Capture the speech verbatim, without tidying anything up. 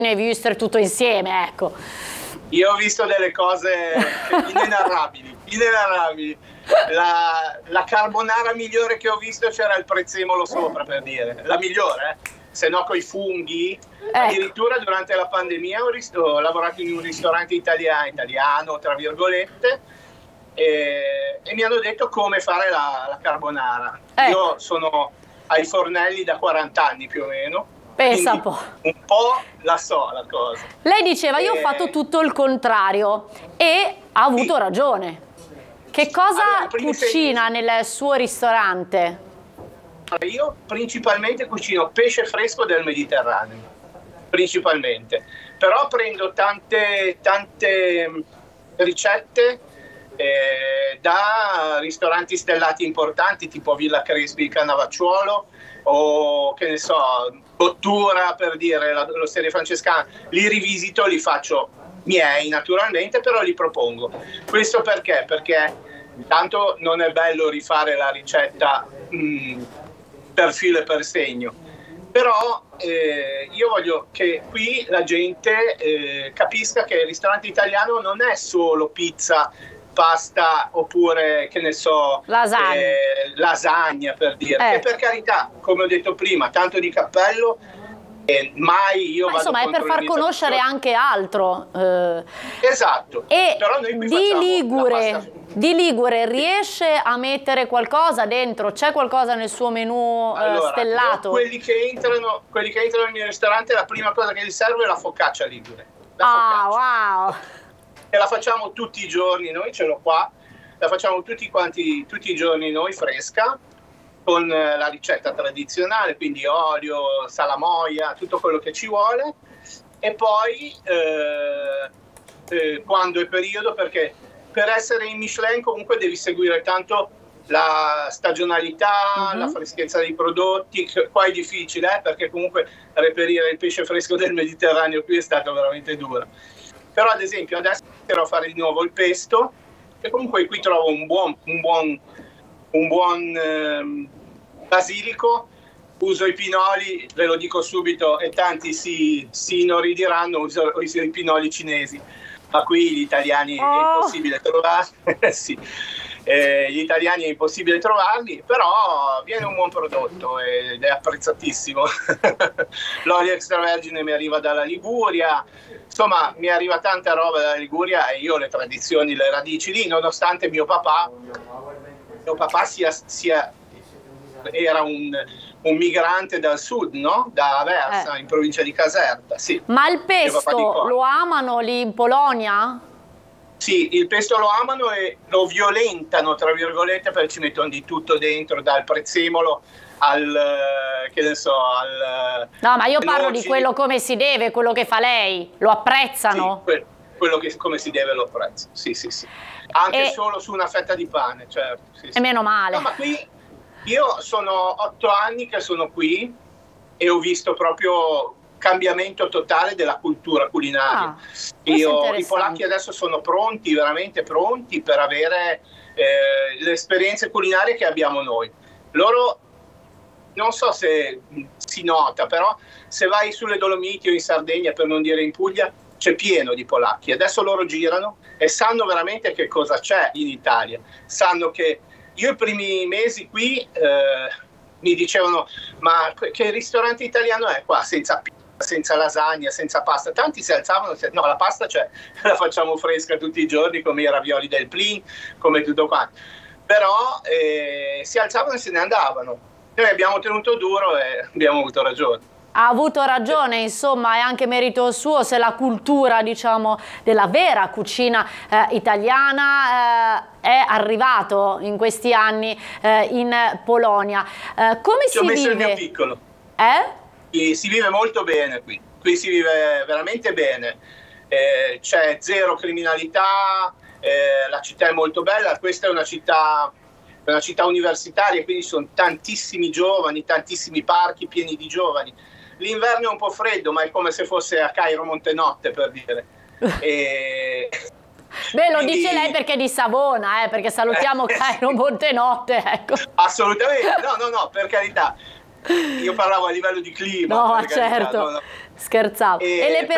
ne hai viste tutto insieme, ecco. Io ho visto delle cose inenarrabili, inenarrabili. La, la carbonara migliore che ho visto c'era il prezzemolo sopra, per dire. La migliore, eh? Se no coi funghi. Ecco. Addirittura durante la pandemia ho, rist- ho lavorato in un ristorante italiano, italiano tra virgolette, e, e mi hanno detto come fare la, la carbonara. Ecco. Io sono ai fornelli da quaranta anni più o meno. Pensa un po'. Un po' la so la cosa. Lei diceva io ho fatto tutto il contrario e ha avuto sì. ragione. Che cosa allora, cucina sei... nel suo ristorante? Io principalmente cucino pesce fresco del Mediterraneo, principalmente. Però prendo tante, tante ricette eh, da ristoranti stellati importanti tipo Villa Crespi Cannavacciuolo o che ne so, Bottura per dire l'Osteria Francescana. Li rivisito, li faccio miei naturalmente, però li propongo. Questo perché? Perché intanto non è bello rifare la ricetta mh, per filo e per segno, però eh, io voglio che qui la gente eh, capisca che il ristorante italiano non è solo pizza, pasta oppure che ne so lasagna, eh, lasagna per dire, eh. e per carità, come ho detto prima, tanto di cappello. E mai io Ma vado insomma è per far conoscere anche altro eh. Esatto. E però noi qui di Ligure pasta... di Ligure riesce a mettere qualcosa dentro? C'è qualcosa nel suo menù allora, eh, stellato? Quelli che entrano quelli che entrano nel mio ristorante, la prima cosa che gli serve è la focaccia ligure, la ah focaccia. Wow, e la facciamo tutti i giorni, noi ce l'ho qua, la facciamo tutti quanti tutti i giorni noi fresca, con la ricetta tradizionale, quindi olio, salamoia, tutto quello che ci vuole, e poi eh, eh, quando è periodo, perché per essere in Michelin comunque devi seguire tanto la stagionalità, uh-huh. la freschezza dei prodotti, qua è difficile eh, perché comunque reperire il pesce fresco del Mediterraneo qui è stato veramente duro. Però ad esempio adesso andrò a fare di nuovo il pesto, e comunque qui trovo un buon, un buon un buon eh, basilico, uso i pinoli, ve lo dico subito e tanti si, si inorridiranno, uso, uso i pinoli cinesi, ma qui gli italiani oh. è impossibile trovarli, sì. eh, gli italiani è impossibile trovarli, però viene un buon prodotto ed è apprezzatissimo. L'olio extravergine mi arriva dalla Liguria, insomma mi arriva tanta roba dalla Liguria e io le tradizioni, le radici lì, nonostante mio papà mio papà sia, sia era un, un migrante dal sud, no? Da Aversa, eh. in provincia di Caserta. Sì. Ma il pesto lo amano lì in Polonia? Sì, il pesto lo amano e lo violentano, tra virgolette, perché ci mettono di tutto dentro, dal prezzemolo al, che ne so, al... No, ma io parlo di quello come si deve, quello che fa lei. Lo apprezzano? Sì, que- quello che come si deve lo apprezzo, sì, sì, sì. Anche e... solo su una fetta di pane, certo. Sì, sì. E meno male. No, ma qui io sono otto anni che sono qui e ho visto proprio cambiamento totale della cultura culinaria. Ah, io, I polacchi adesso sono pronti, veramente pronti per avere eh, le esperienze culinarie che abbiamo noi. Loro, non so se si nota, però se vai sulle Dolomiti o in Sardegna, per non dire in Puglia, c'è pieno di polacchi. Adesso loro girano e sanno veramente che cosa c'è in Italia. Sanno che io i primi mesi qui eh, mi dicevano ma che ristorante italiano è qua? Senza pizza, senza lasagna, senza pasta. Tanti si alzavano, no, la pasta c'è, la facciamo fresca tutti i giorni, come i ravioli del Plin, come tutto quanto. Però eh, si alzavano e se ne andavano. Noi abbiamo tenuto duro e abbiamo avuto ragione. Ha avuto ragione, insomma, è anche merito suo se la cultura, diciamo, della vera cucina eh, italiana eh, è arrivato in questi anni eh, in Polonia. Eh, come Ci si ho messo vive? Il mio piccolo. Eh? E si vive molto bene qui, qui si vive veramente bene, eh, c'è zero criminalità, eh, la città è molto bella, questa è una città... è una città universitaria, quindi sono tantissimi giovani, tantissimi parchi pieni di giovani. L'inverno è un po' freddo, ma è come se fosse a Cairo Montenotte, per dire. E... Beh, lo quindi... dice lei perché è di Savona, eh, perché salutiamo Cairo Montenotte, ecco. Assolutamente, no, no, no, per carità. Io parlavo a livello di clima. No, certo, carità, no, no. Scherzavo. E, e le